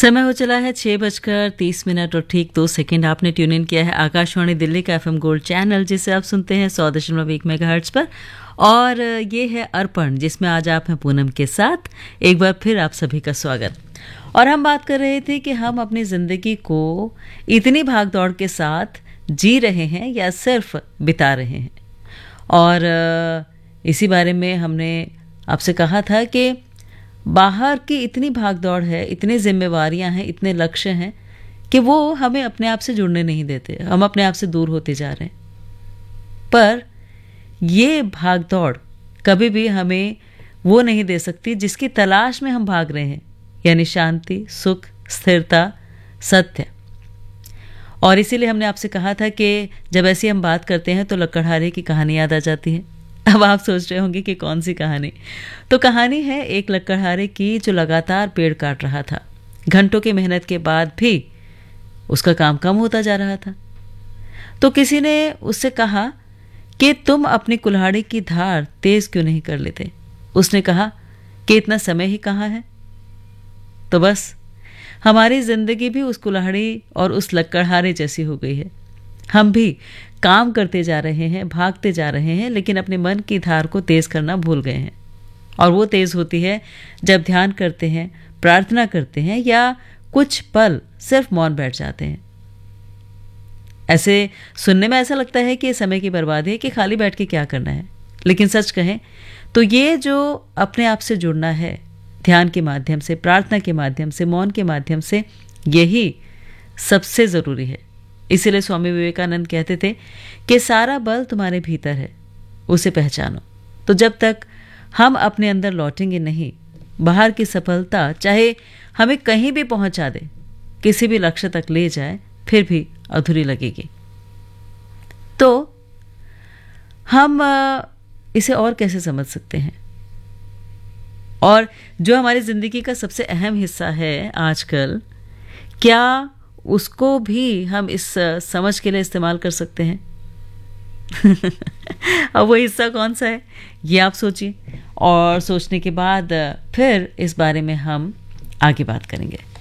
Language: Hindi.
समय हो चला है 6:30 और ठीक 2 सेकंड। आपने ट्यून इन किया है आकाशवाणी दिल्ली का FM गोल्ड चैनल, जिसे आप सुनते हैं 100.1 मेगाहर्ट्ज पर। और ये है अर्पण, जिसमें आज आप हैं पूनम के साथ। एक बार फिर आप सभी का स्वागत। और हम बात कर रहे थे कि हम अपनी ज़िंदगी को इतनी भाग दौड़ के साथ जी रहे हैं या सिर्फ बिता रहे हैं। और इसी बारे में हमने आपसे कहा था कि बाहर की इतनी भाग दौड़ है, इतनी जिम्मेवारियां हैं, इतने लक्ष्य हैं कि वो हमें अपने आप से जुड़ने नहीं देते। हम अपने आप से दूर होते जा रहे हैं। पर ये भाग दौड़ कभी भी हमें वो नहीं दे सकती जिसकी तलाश में हम भाग रहे हैं, यानी शांति, सुख, स्थिरता, सत्य। और इसीलिए हमने आपसे कहा था कि जब ऐसी हम बात करते हैं तो लक्कड़हारे की कहानी याद आ जाती है। अब आप सोच रहे होंगे कि कौन सी कहानी। तो कहानी है एक लक्कड़हारे की जो लगातार पेड़ काट रहा था। घंटों की मेहनत के बाद भी उसका काम कम होता जा रहा था। तो किसी ने उससे कहा कि तुम अपनी कुल्हाड़ी की धार तेज क्यों नहीं कर लेते। उसने कहा कि इतना समय ही कहाँ है। तो बस हमारी जिंदगी भी उस कुल्हाड़ी और उस लक्कड़हारे जैसी हो गई है। हम भी काम करते जा रहे हैं, भागते जा रहे हैं, लेकिन अपने मन की धार को तेज करना भूल गए हैं। और वो तेज होती है जब ध्यान करते हैं, प्रार्थना करते हैं या कुछ पल सिर्फ मौन बैठ जाते हैं। ऐसे सुनने में ऐसा लगता है कि समय की बर्बादी है, कि खाली बैठ के क्या करना है। लेकिन सच कहें तो ये जो अपने आप से जुड़ना है, ध्यान के माध्यम से, प्रार्थना के माध्यम से, मौन के माध्यम से, यही सबसे ज़रूरी है। इसीलिए स्वामी विवेकानंद कहते थे कि सारा बल तुम्हारे भीतर है, उसे पहचानो। तो जब तक हम अपने अंदर लौटेंगे नहीं, बाहर की सफलता चाहे हमें कहीं भी पहुंचा दे, किसी भी लक्ष्य तक ले जाए, फिर भी अधूरी लगेगी। तो हम इसे और कैसे समझ सकते हैं? और जो हमारी ज़िंदगी का सबसे अहम हिस्सा है आजकल, क्या उसको भी हम इस समझ के लिए इस्तेमाल कर सकते हैं? अब वो हिस्सा कौन सा है, ये आप सोचिए। और सोचने के बाद फिर इस बारे में हम आगे बात करेंगे।